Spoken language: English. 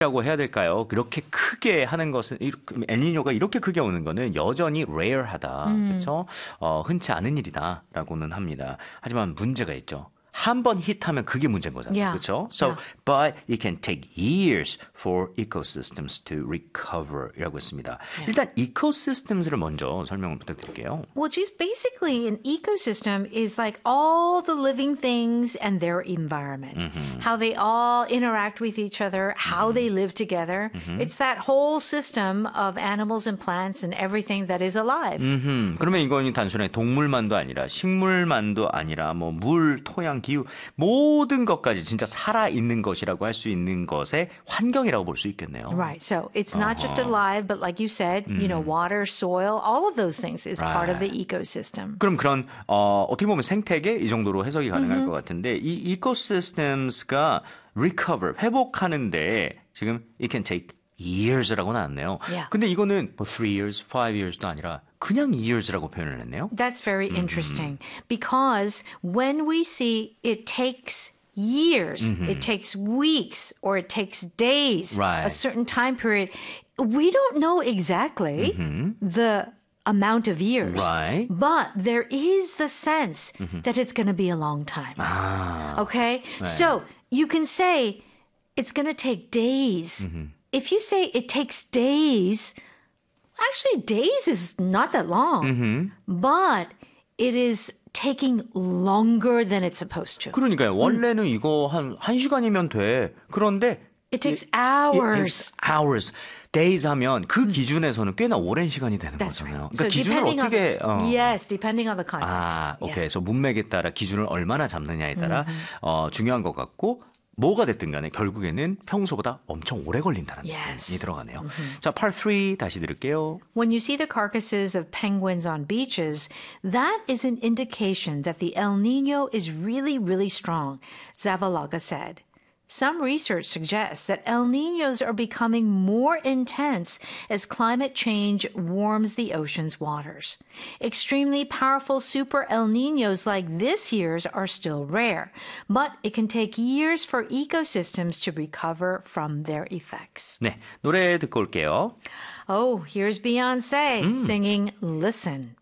라고 해야 될까요? 그렇게 크게 하는 것은 엘니뇨가 이렇게 크게 오는 거는 여전히 rare하다. 그렇죠? 흔치 않은 일이다라고는 합니다. 하지만 문제가 있죠. 한 번 히트하면 그게 문제인 거잖아요. Yeah. 그렇죠? So, Yeah. but it can take years for ecosystems to recover 이라고 했습니다. 일단 ecosystems를 먼저 설명을 부탁드릴게요. Well, just basically, an ecosystem is like all the living things and their environment, how they all interact with each other, how they live together. It's that whole system of animals and plants and everything that is alive. 그러면 이건 단순히 동물만도 아니라 식물만도 아니라 뭐 물, 토양, 기후 모든 것까지 진짜 살아있는 것이라고 할 수 있는 것의 환경이라고 볼 수 있겠네요. Right. So it's not just alive, but like you said, you know, water, soil, all of those things is part of the ecosystem. 그럼 그런 어떻게 보면 생태계 이 정도로 해석이 가능할 것 같은데 이 ecosystems가 recover, 회복하는데 지금 it can take years라고 나왔네요. Yeah. 근데 이거는 뭐 3 years, 5 years도 아니라 그냥 years라고 표현을 했네요. That's very interesting because when we see it takes years, it takes weeks, or it takes days, Right. a certain time period, we don't know exactly the amount of years. Right. But there is the sense that it's going to be a long time. Okay? So you can say it's going to take days. If you say it takes days, actually days is not that long. But it is taking longer than it's supposed to. 그러니까요. 원래는 이거 한 1시간이면 돼. 그런데 It takes It hours. takes hours. days 하면 그 기준에서는 꽤나 오랜 시간이 되는 That's 거잖아요. right. 그러니까 기준을 어떻게 yes, depending on the context. 오케이. 그래서 문맥에 따라 기준을 얼마나 잡느냐에 따라 중요한 것 같고 뭐가 됐든 간에 결국에는 평소보다 엄청 오래 걸린다는 Yes. 느낌이 들어가네요. 자, part 3 다시 들을게요. When you see the carcasses of penguins on beaches, that is an indication that the El Nino is really, really strong, Zavalaga said. Some research suggests that El Ninos are becoming more intense as climate change warms the ocean's waters. Extremely powerful super El Ninos like this year's are still rare, but it can take years for ecosystems to recover from their effects. 네, 노래 듣고 올게요. Oh, here's Beyonce singing Listen.